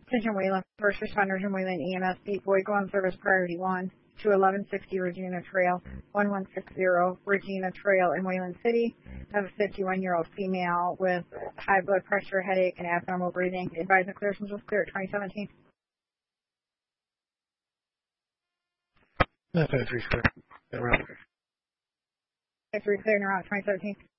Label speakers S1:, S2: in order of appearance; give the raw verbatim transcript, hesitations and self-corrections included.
S1: Attention Wayland, first responders in Wayland E M S, Pete Boyd, go on service priority one to eleven sixty Regina Trail, one one six zero Regina Trail in Wayland City. I have a fifty-one-year-old female with high blood pressure, headache, and abnormal breathing. Advise the clear was clear at twenty seventeen.
S2: nine five three clear.
S1: five three clear, around twenty seventeen.